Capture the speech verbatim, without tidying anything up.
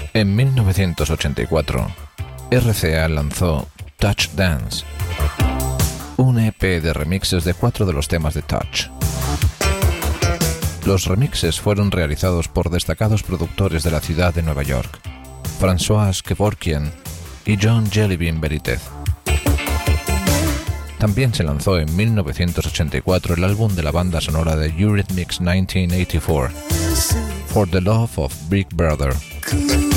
En mil novecientos ochenta y cuatro, R C A lanzó Touch Dance, un E P de remixes de cuatro de los temas de Touch. Los remixes fueron realizados por destacados productores de la ciudad de Nueva York, François Kevorkian y John Jellybean Benitez. También se lanzó en mil novecientos ochenta y cuatro el álbum de la banda sonora de Eurythmics mil novecientos ochenta y cuatro, For the Love of Big Brother.